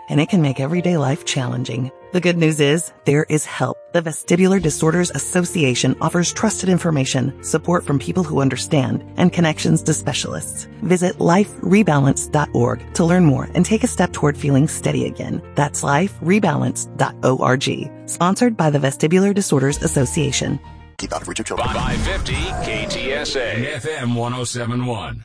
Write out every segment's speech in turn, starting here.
and it can make everyday life challenging. The good news is there is help. The Vestibular Disorders Association offers trusted information, support from people who understand, and connections to specialists. Visit liferebalance.org to learn more and take a step toward feeling steady again. That's liferebalance.org. Sponsored by the Vestibular Disorders Association. Keep out of reach of children. 550 KTSA. FM 1071.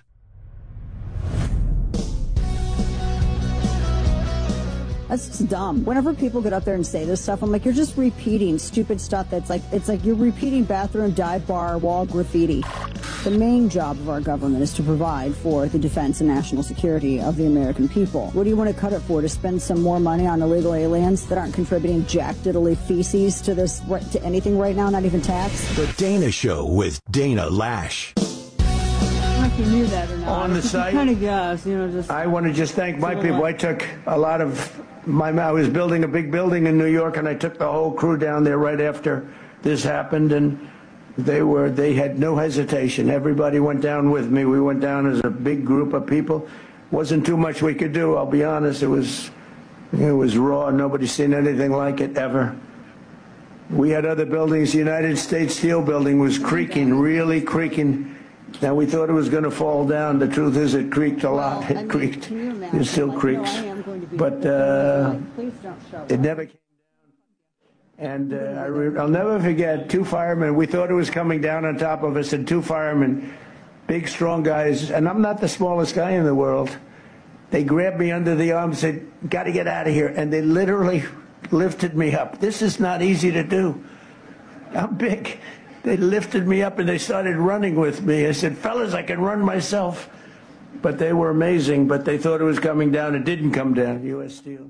That's just dumb. Whenever people get up there and say this stuff, I'm like, you're just repeating stupid stuff it's like you're repeating bathroom, dive bar, wall graffiti. The main job of our government is to provide for the defense and national security of the American people. What do you want to cut it for? To spend some more money on illegal aliens that aren't contributing jack diddly feces to this, to anything right now, not even tax? The Dana Show with Dana Lash. If you knew that or not. On the site, kind of guess, just. I want to just thank my people. I took a lot of I was building a big building in New York, and I took the whole crew down there right after this happened, and they had no hesitation. Everybody went down with me. We went down as a big group of people. Wasn't too much we could do, I'll be honest. It was raw. Nobody's seen anything like it ever. We had other buildings. The United States Steel building was creaking, really creaking. Now, we thought it was going to fall down. The truth is it creaked a lot. It creaked. It still creaks. But it never came down. And I'll never forget, two firemen. We thought it was coming down on top of us, and two firemen, big, strong guys. And I'm not the smallest guy in the world. They grabbed me under the arm and said, got to get out of here. And they literally lifted me up. This is not easy to do. I'm big. They lifted me up and they started running with me. I said, fellas, I can run myself. But they were amazing, but they thought it was coming down. It didn't come down, U.S. Steel.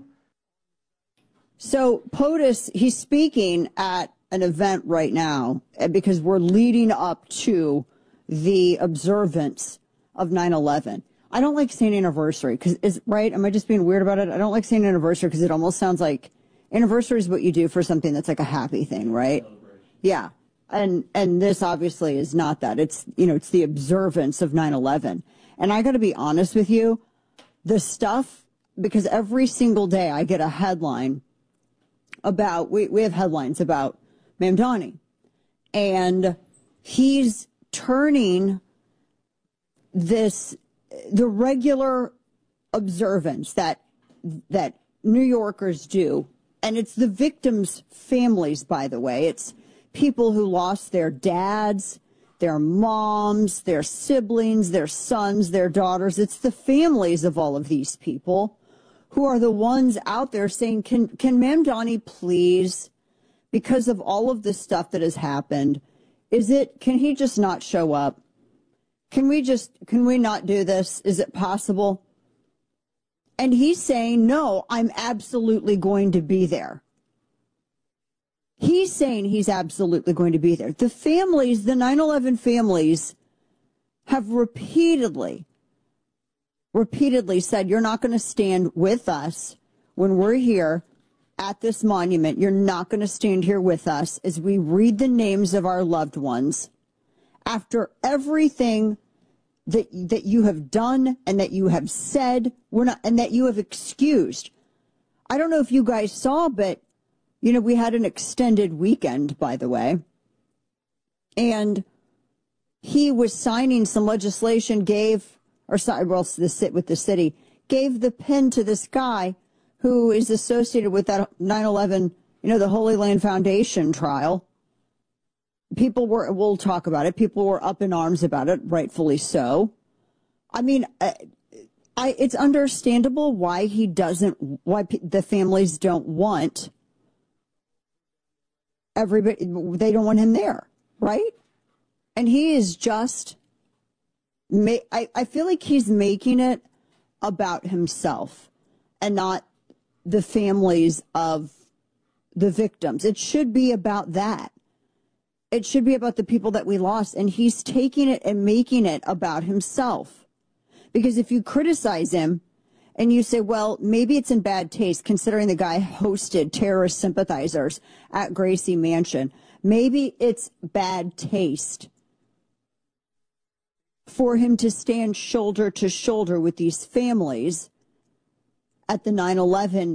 So POTUS, he's speaking at an event right now because we're leading up to the observance of 9/11. I don't like saying anniversary because, right? Am I just being weird about it? I don't like saying anniversary because it almost sounds like anniversary is what you do for something that's like a happy thing, right? Yeah. And this obviously is not that. It's, it's the observance of 9/11. And I got to be honest with you, the stuff, because every single day I get a headline about, we have headlines about Mamdani. And he's turning the regular observance that New Yorkers do, and it's the victims' families, by the way. It's people who lost their dads, their moms, their siblings, their sons, their daughters. It's the families of all of these people who are the ones out there saying, can Mamdani please, because of all of this stuff that has happened, can he just not show up? Can we not do this? Is it possible? And he's saying, no, I'm absolutely going to be there. He's saying he's absolutely going to be there. The families, the 9/11 families, have repeatedly said, you're not going to stand with us when we're here at this monument. You're not going to stand here with us as we read the names of our loved ones. After everything that you have done and that you have said, and that you have excused. I don't know if you guys saw, but we had an extended weekend, by the way, and he was signing some legislation, gave the pen to this guy who is associated with that 9/11, the Holy Land Foundation trial. We'll talk about it. People were up in arms about it, rightfully so. I mean, it's understandable why the families don't want everybody, they don't want him there, right? And he is just, I feel like he's making it about himself and not the families of the victims. It should be about that. It should be about the people that we lost. And he's taking it and making it about himself. Because if you criticize him and you say, well, maybe it's in bad taste considering the guy hosted terrorist sympathizers at Gracie Mansion. Maybe it's bad taste for him to stand shoulder to shoulder with these families at the 9/11